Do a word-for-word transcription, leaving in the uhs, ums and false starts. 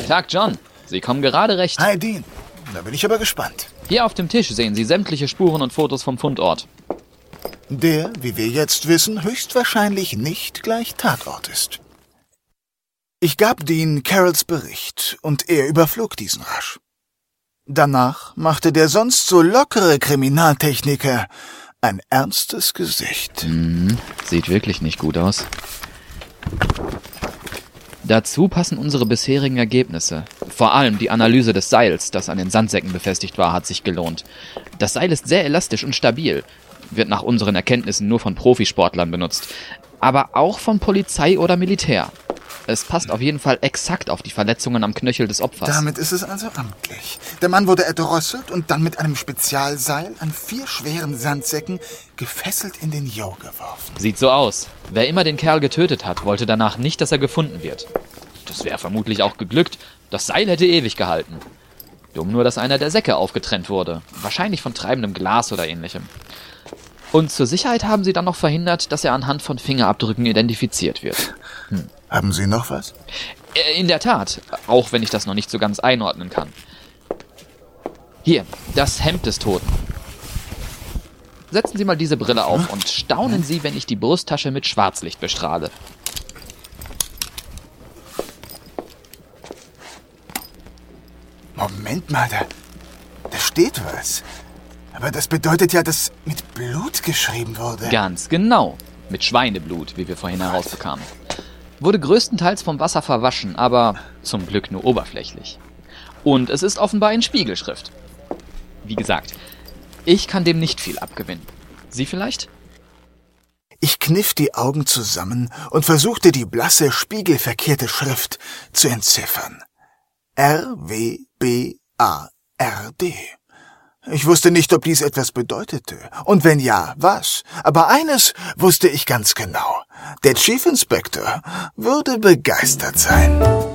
Guten Tag, John. Sie kommen gerade recht. Hi, Dean. Da bin ich aber gespannt. Hier auf dem Tisch sehen Sie sämtliche Spuren und Fotos vom Fundort. Der, wie wir jetzt wissen, höchstwahrscheinlich nicht gleich Tatort ist. Ich gab Dean Carrolls Bericht und er überflog diesen rasch. Danach machte der sonst so lockere Kriminaltechniker ein ernstes Gesicht. Mhm, sieht wirklich nicht gut aus. Dazu passen unsere bisherigen Ergebnisse. Vor allem die Analyse des Seils, das an den Sandsäcken befestigt war, hat sich gelohnt. Das Seil ist sehr elastisch und stabil, wird nach unseren Erkenntnissen nur von Profisportlern benutzt, aber auch von Polizei oder Militär. Es passt auf jeden Fall exakt auf die Verletzungen am Knöchel des Opfers. Damit ist es also amtlich. Der Mann wurde erdrosselt und dann mit einem Spezialseil an vier schweren Sandsäcken gefesselt in den Jo geworfen. Sieht so aus. Wer immer den Kerl getötet hat, wollte danach nicht, dass er gefunden wird. Das wäre vermutlich auch geglückt. Das Seil hätte ewig gehalten. Dumm nur, dass einer der Säcke aufgetrennt wurde. Wahrscheinlich von treibendem Glas oder ähnlichem. Und zur Sicherheit haben sie dann noch verhindert, dass er anhand von Fingerabdrücken identifiziert wird. Hm. Haben Sie noch was? In der Tat, auch wenn ich das noch nicht so ganz einordnen kann. Hier, das Hemd des Toten. Setzen Sie mal diese Brille auf und staunen Sie, wenn ich die Brusttasche mit Schwarzlicht bestrahle. Moment mal, da, da steht was. Aber das bedeutet ja, dass mit Blut geschrieben wurde. Ganz genau. Mit Schweineblut, wie wir vorhin herausbekamen. Wurde größtenteils vom Wasser verwaschen, aber zum Glück nur oberflächlich. Und es ist offenbar in Spiegelschrift. Wie gesagt, ich kann dem nicht viel abgewinnen. Sie vielleicht? Ich kniff die Augen zusammen und versuchte die blasse, spiegelverkehrte Schrift zu entziffern. R W B A R D. Ich wusste nicht, ob dies etwas bedeutete. Und wenn ja, was? Aber eines wusste ich ganz genau. Der Chief Inspector würde begeistert sein.